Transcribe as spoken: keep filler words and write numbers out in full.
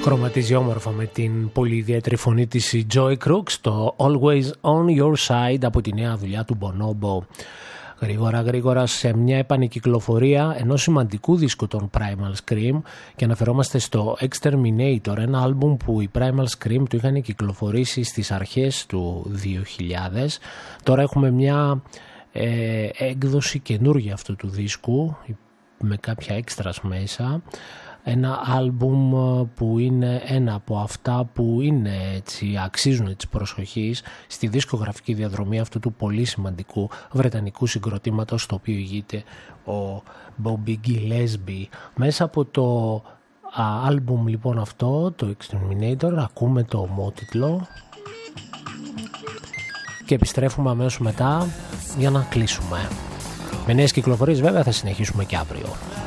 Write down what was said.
Χρωματίζει όμορφα με την πολύ ιδιαίτερη φωνή της η Joy Crooks, το Always on Your Side από τη νέα δουλειά του Bonobo. Γρήγορα γρήγορα σε μια επανεκυκλοφορία ενός σημαντικού δίσκου των Primal Scream, και αναφερόμαστε στο Exterminator, ένα άλμπουμ που οι Primal Scream του είχαν κυκλοφορήσει στις αρχές του δύο χιλιάδες. Τώρα έχουμε μια ε, έκδοση καινούργια αυτού του δίσκου με κάποια έξτρας μέσα. Ένα άλμπουμ που είναι ένα από αυτά που είναι έτσι, αξίζουν της προσοχής στη δισκογραφική διαδρομή αυτού του πολύ σημαντικού βρετανικού συγκροτήματος, το οποίο ηγείται ο Bobby Gillespie. Μέσα από το άλμπουμ λοιπόν αυτό, το Exterminator, ακούμε το ομότιτλο και επιστρέφουμε αμέσως μετά για να κλείσουμε. Με νέες κυκλοφορίες βέβαια θα συνεχίσουμε και αύριο.